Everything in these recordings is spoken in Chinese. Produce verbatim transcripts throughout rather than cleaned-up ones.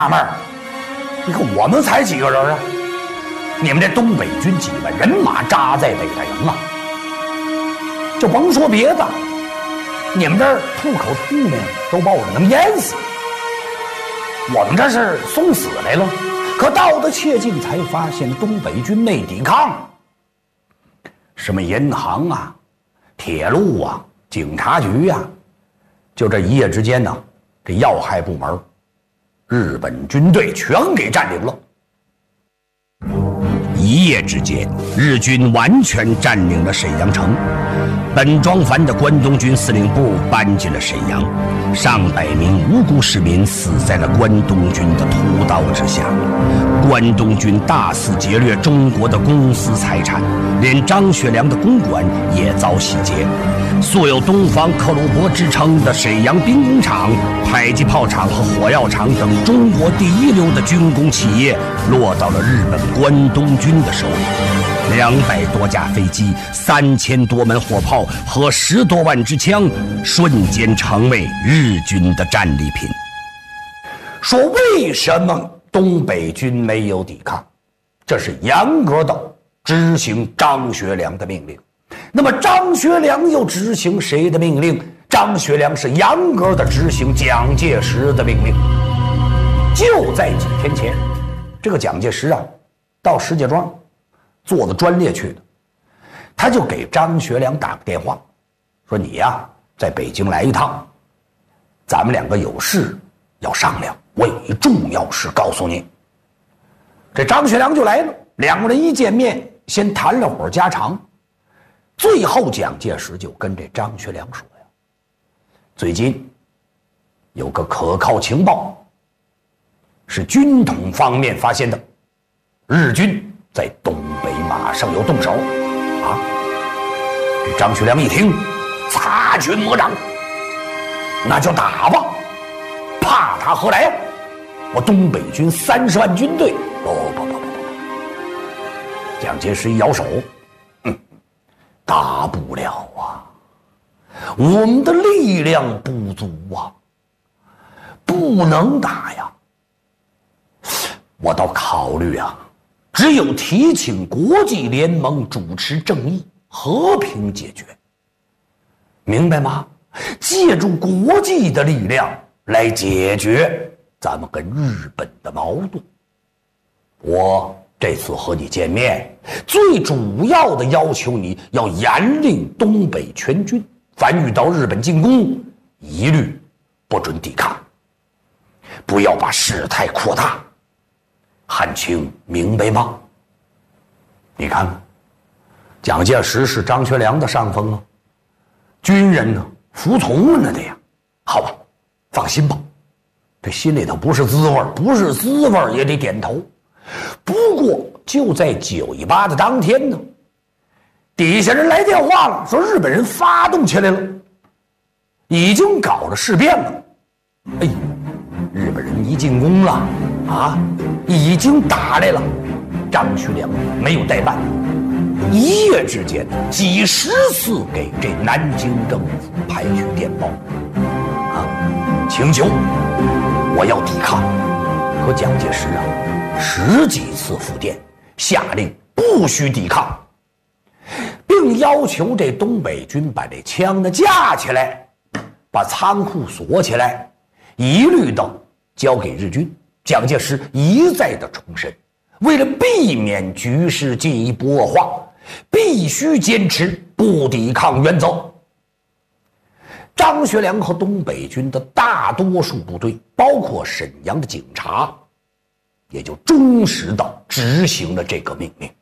纳闷儿，你看我们才几个人啊？你们这东北军几万人马扎在北大营啊，就甭说别的，你们这儿吐口吐沫都把我们能淹死。我们这是送死来了，可到了切境才发现东北军没抵抗，什么银行啊、铁路啊、警察局啊，就这一夜之间呢，这要害部门，日本军队全给占领了。 一夜之间，日军完全占领了沈阳城。本庄繁的关东军司令部搬进了沈阳，上百名无辜市民死在了关东军的屠刀之下。关东军大肆劫掠中国的公私财产，连张学良的公馆也遭洗劫。素有东方克虏伯之称的沈阳兵工厂、迫击炮厂和火药厂等中国第一流的军工企业落到了日本关东军的手里。两百多架飞机、三千多门火炮和十多万支枪，瞬间成为日军的战利品。 说为什么东北军没有抵抗？这是严格的执行张学良的命令。那么张学良又执行谁的命令？张学良是严格的执行蒋介石的命令。就在几天前，这个蒋介石啊，到石家庄坐的专列去的，他就给张学良打个电话，说你呀，在北京来一趟，咱们两个有事要商量，我有一重要事告诉你。这张学良就来了，两个人一见面，先谈了会儿家常。最后蒋介石就跟这张学良说呀，最近有个可靠情报，是军统方面发现的，日军在东北马上要动手啊！这张学良一听，擦拳魔掌，那就打吧，怕他何来？我东北军三十万军队，不不不不不！蒋介石一摇手，嗯，打不了啊，我们的力量不足啊，不能打呀。我倒考虑啊，只有提请国际联盟主持正义，和平解决，明白吗？借助国际的力量来解决咱们跟日本的矛盾。我这次和你见面，最主要的要求你要严令东北全军，凡遇到日本进攻，一律不准抵抗，不要把事态扩大。汉卿明白吗？你看，蒋介石是张学良的上峰啊，军人呢服从了那的呀。好吧，放心吧，这心里头不是滋味，不是滋味也得点头。不过就在九一八的当天呢，底下人来电话了，说日本人发动起来了，已经搞了事变了。哎，日本人一进攻了啊，已经打来了。张学良没有怠慢，一夜之间几十次给这南京政府派去电报啊，请求我要抵抗。可蒋介石啊，十几次复电，下令不许抵抗，并要求这东北军把这枪呢架起来，把仓库锁起来，一律的交给日军。蒋介石一再的重申，为了避免局势进一步恶化，必须坚持不抵抗原则。张学良和东北军的大多数部队，包括沈阳的警察，也就忠实地执行了这个命令。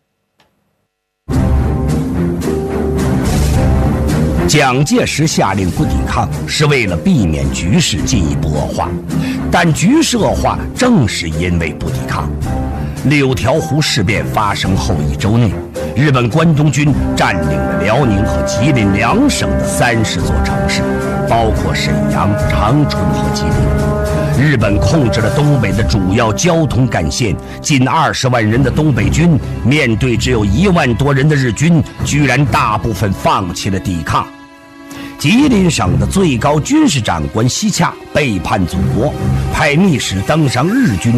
蒋介石下令不抵抗，是为了避免局势进一步恶化，但局势恶化正是因为不抵抗。六条湖事变发生后一周内，日本关东军占领了辽宁和吉林两省的三十座城市，包括沈阳、长春和吉林。日本控制了东北的主要交通干线，近二十万人的东北军面对只有一万多人的日军，居然大部分放弃了抵抗。 吉林省的最高军事长官西洽背叛祖国，派密使登上日军